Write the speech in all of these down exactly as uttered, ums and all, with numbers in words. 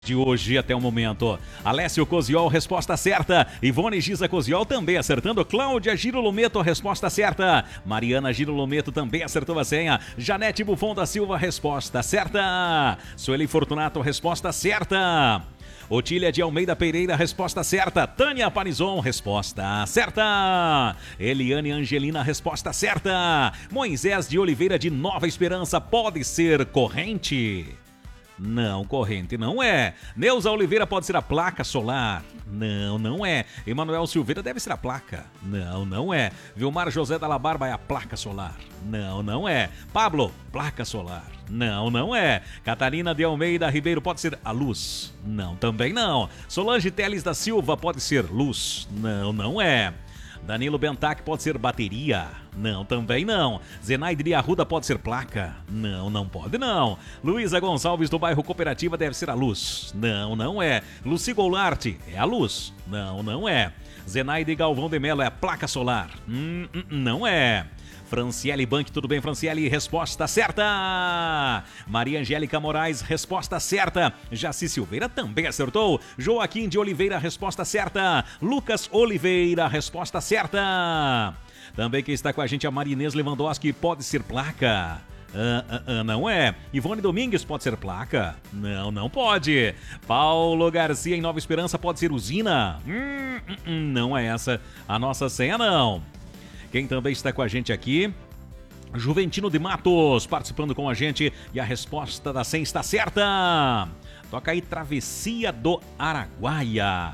De hoje até o momento. Alessio Coziol, resposta certa. Ivone Giza Coziol também acertando. Cláudia Girolometo, resposta certa. Mariana Girolometo também acertou a senha. Janete Buffon da Silva, resposta certa. Sueli Fortunato, resposta certa. Otília de Almeida Pereira, resposta certa. Tânia Panizon, resposta certa. Eliane Angelina, resposta certa. Moisés de Oliveira de Nova Esperança, pode ser corrente? Não, corrente não é. Neuza Oliveira pode ser a placa solar? Não, não é. Emanuel Silveira deve ser a placa? Não, não é. Vilmar José da La Barba é a placa solar? Não, não é. Pablo, placa solar? Não, não é. Catarina de Almeida Ribeiro pode ser a luz? Não, também não. Solange Teles da Silva pode ser luz? Não, não é. Danilo Bentac pode ser bateria? Não, também não. Zenaide Arruda pode ser placa? Não, não pode não. Luísa Gonçalves do bairro Cooperativa deve ser a luz? Não, não é. Luci Goulart é a luz? Não, não é. Zenaide Galvão de Mello é a placa solar? Hum, hum, não é. Franciele Bank, tudo bem, Franciele? Resposta certa! Maria Angélica Moraes, resposta certa. Jaci Silveira também acertou. Joaquim de Oliveira, resposta certa. Lucas Oliveira, resposta certa. Também quem está com a gente é a Marinês Lewandowski, pode ser placa? Ah, ah, ah, não é. Ivone Domingues pode ser placa? Não, não pode. Paulo Garcia em Nova Esperança pode ser usina? Hum, hum, hum, não é essa a nossa senha, não. Quem também está com a gente aqui, Juventino de Matos, participando com a gente. E a resposta da senha está certa. Toca aí Travessia do Araguaia.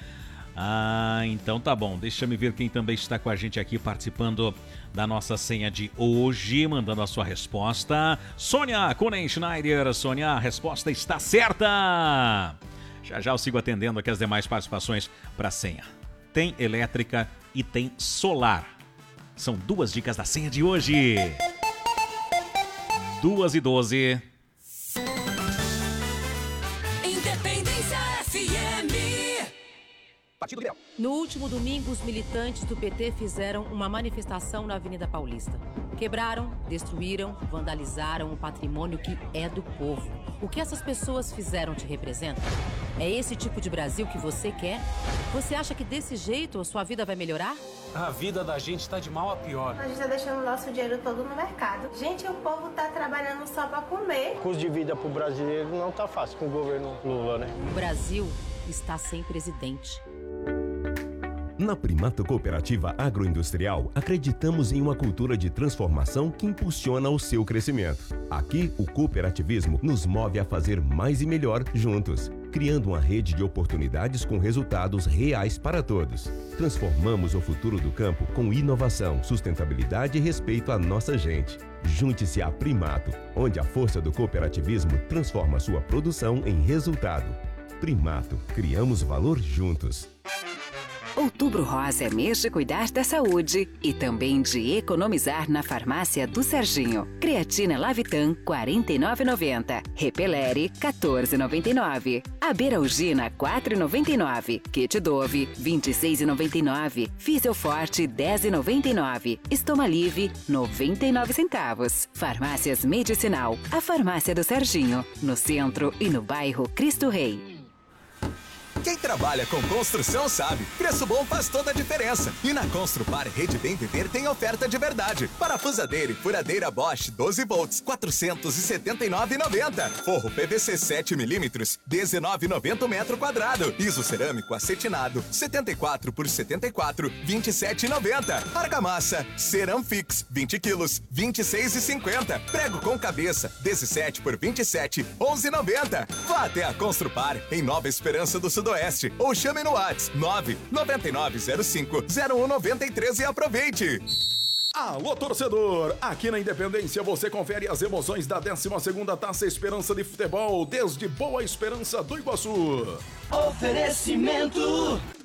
Ah, então tá bom. Deixa eu ver quem também está com a gente aqui, participando da nossa senha de hoje, mandando a sua resposta. Sônia Kunen Schneider. Sônia, a resposta está certa. Já já eu sigo atendendo aqui as demais participações para a senha. Tem elétrica e tem solar. São duas dicas da senha de hoje. Duas e doze. Independência F M. Partido Liberal. No último domingo, os militantes do P T fizeram uma manifestação na Avenida Paulista. Quebraram, destruíram, vandalizaram o patrimônio que é do povo. O que essas pessoas fizeram te representa? É esse tipo de Brasil que você quer? Você acha que desse jeito a sua vida vai melhorar? A vida da gente tá de mal a pior. A gente tá deixando o nosso dinheiro todo no mercado. Gente, o povo tá trabalhando só pra comer. O custo de vida pro brasileiro não tá fácil com o governo Lula, né? O Brasil está sem presidente. Na Primato Cooperativa Agroindustrial, acreditamos em uma cultura de transformação que impulsiona o seu crescimento. Aqui, o cooperativismo nos move a fazer mais e melhor juntos, criando uma rede de oportunidades com resultados reais para todos. Transformamos o futuro do campo com inovação, sustentabilidade e respeito à nossa gente. Junte-se à Primato, onde a força do cooperativismo transforma sua produção em resultado. Primato, criamos valor juntos. Outubro Rosa é mês de cuidar da saúde e também de economizar na farmácia do Serginho. Creatina Lavitan, quarenta e nove reais e noventa centavos. Repelere, quatorze reais e noventa e nove centavos. Aberalgina, quatro reais e noventa e nove centavos. Kit Dove, vinte e seis reais e noventa e nove centavos. Fisioforte, dez reais e noventa e nove centavos. Estomalive, noventa e nove centavos. Farmácias Medicinal, a farmácia do Serginho, no centro e no bairro Cristo Rei. Quem trabalha com construção sabe, preço bom faz toda a diferença. E na Construpar Rede Bem Viver tem oferta de verdade. Parafusadeira e furadeira Bosch doze volts, quatrocentos e setenta e nove reais e noventa centavos. Forro P V C sete milímetros, dezenove reais e noventa centavos o metro quadrado. Piso cerâmico acetinado, setenta e quatro por setenta e quatro, vinte e sete reais e noventa centavos. Argamassa, Ceramfix, vinte quilos, vinte e seis reais e cinquenta centavos. Prego com cabeça, dezessete por vinte e sete, onze reais e noventa centavos. Vá até a Construpar, em Nova Esperança do Sudoeste. Ou chame no WhatsApp nove nove nove zero cinco zero um nove três e aproveite! Alô, torcedor! Aqui na Independência você confere as emoções da décima segunda Taça Esperança de Futebol desde Boa Esperança do Iguaçu. Oferecimento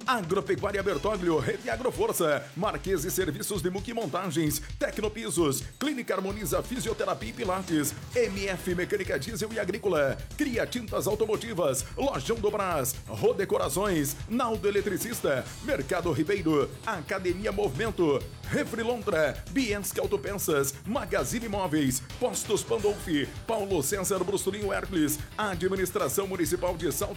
Agropecuária Bertoglio, Rede Agroforça, Marquese Serviços de Muque Montagens, Tecnopisos, Clínica Harmoniza Fisioterapia e Pilates, M F Mecânica Diesel e Agrícola, Cria Tintas Automotivas, Lojão do Brás, Rodecorações, Naldo Eletricista, Mercado Ribeiro, Academia Movimento, Refrilontra, Bienski Autopensas, Magazine Imóveis, Postos Pandolfi, Paulo César Brusturinho Hercules, Administração Municipal de Salto